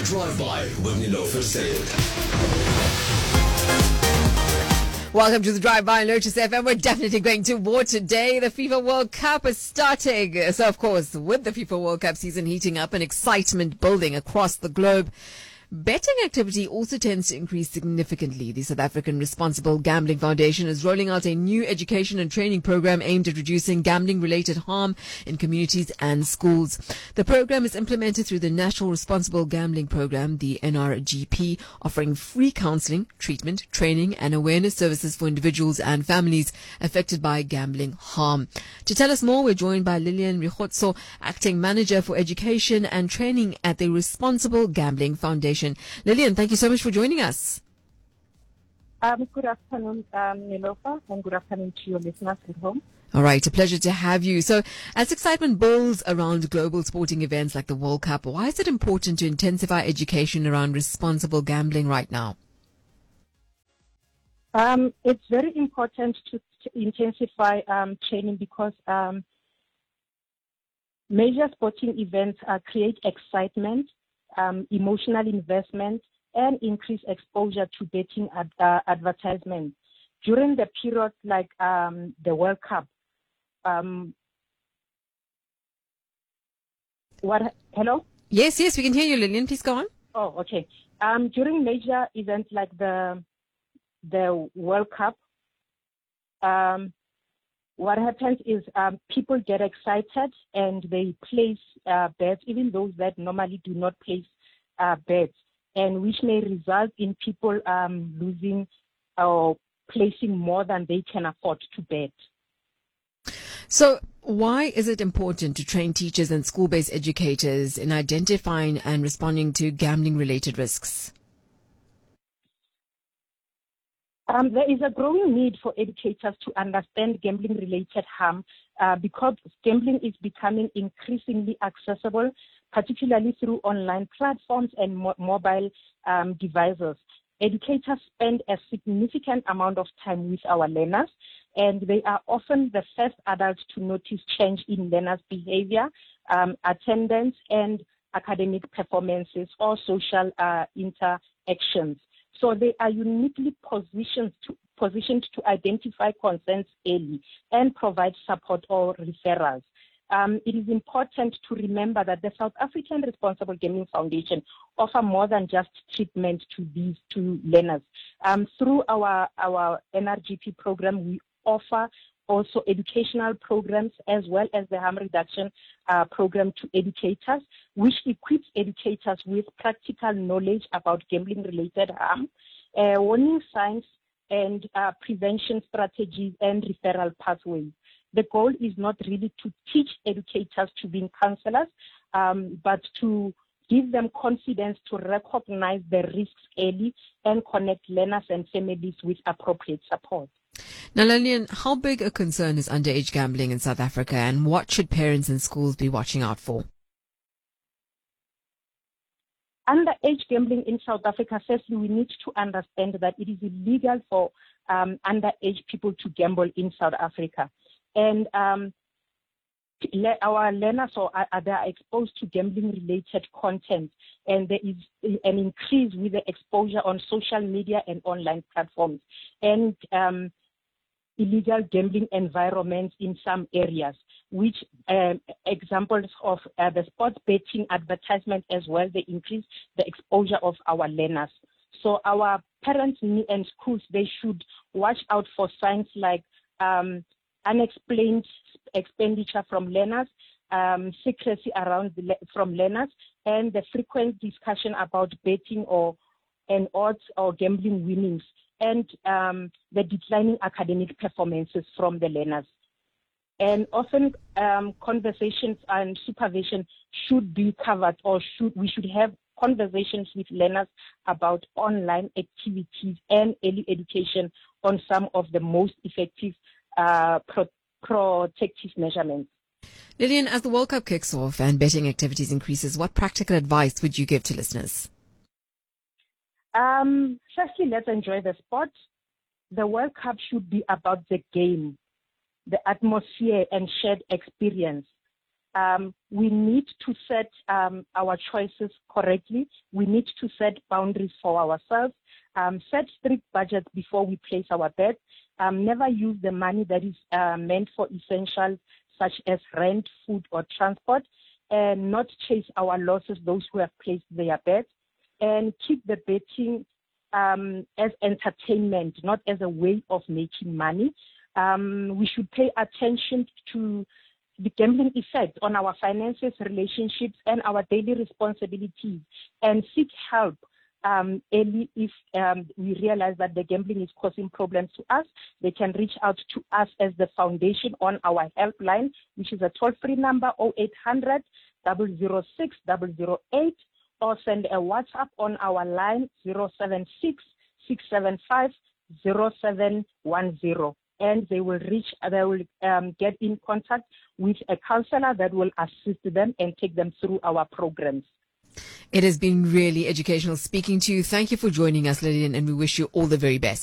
Drive-By with Nilofer Sayed. Welcome to the Drive-By Lotus FM. We're definitely going to war today. The FIFA World Cup is starting. So, of course, with the FIFA World Cup season heating up and excitement building across the globe, betting activity also tends to increase significantly. The South African Responsible Gambling Foundation is rolling out a new education and training program aimed at reducing gambling-related harm in communities and schools. The program is implemented through the National Responsible Gambling Program, the NRGP, offering free counseling, treatment, training and awareness services for individuals and families affected by gambling harm. To tell us more, we're joined by Lillian Rikhotso, Acting Manager for Education and Training at the Responsible Gambling Foundation. Lillian, thank you so much for joining us. Good afternoon, Nilofer, and good afternoon to your listeners at home. All right, a pleasure to have you. So, as excitement builds around global sporting events like the World Cup, why is it important to intensify education around responsible gambling right now? It's very important to intensify training because major sporting events create excitement, emotional investment, and increase exposure to betting advertisements. During the period like the World Cup, hello? Yes, we can hear you, Lillian. Please go on. Oh, okay. During major events like the World Cup, what happens is people get excited and they place bets, even those that normally do not place bets, and which may result in people losing or placing more than they can afford to bet. So why is it important to train teachers and school-based educators in identifying and responding to gambling-related risks? There is a growing need for educators to understand gambling-related harm because gambling is becoming increasingly accessible, particularly through online platforms and mobile devices. Educators spend a significant amount of time with our learners, and they are often the first adults to notice change in learners' behavior, attendance, and academic performances or social interactions. So they are uniquely positioned to identify concerns early and provide support or referrals. It is important to remember that the South African Responsible Gambling Foundation offer more than just treatment to these two learners. Through our NRGP program, we offer also educational programs as well as the harm reduction program to educators, which equips educators with practical knowledge about gambling-related harm, warning signs, and prevention strategies and referral pathways. The goal is not really to teach educators to be counselors, but to give them confidence to recognize the risks early and connect learners and families with appropriate support. Now, Lillian, how big a concern is underage gambling in South Africa, and what should parents and schools be watching out for? Underage gambling in South Africa, firstly, we need to understand that it is illegal for underage people to gamble in South Africa. And our learners they are exposed to gambling-related content, and there is an increase with the exposure on social media and online platforms, and illegal gambling environments in some areas, which examples of the sports betting advertisement as well, they increase the exposure of our learners. So our parents and schools, they should watch out for signs like unexplained expenditure from learners, secrecy from learners, and the frequent discussion about betting and odds or gambling winnings, and the declining academic performances from the learners. And often conversations and supervision should be covered, or we should have conversations with learners about online activities and early education on some of the most effective protective measurements. Lillian, as the World Cup kicks off and betting activities increases, what practical advice would you give to listeners? Firstly, let's enjoy the sport. The World Cup should be about the game, the atmosphere, and shared experience. We need to set our choices correctly. We need to set boundaries for ourselves. Set strict budgets before we place our bets. Never use the money that is meant for essentials such as rent, food, or transport, and not chase our losses, those who have placed their bets, and keep the betting as entertainment, not as a way of making money. We should pay attention to the gambling effect on our finances, relationships, and our daily responsibilities, and seek help early if we realize that the gambling is causing problems to us. They can reach out to us as the foundation on our helpline, which is a toll-free number 0800 006 008, or send a WhatsApp on our line 076 675 0710. And they will get in contact with a counselor that will assist them and take them through our programs. It has been really educational speaking to you. Thank you for joining us, Lillian, and we wish you all the very best.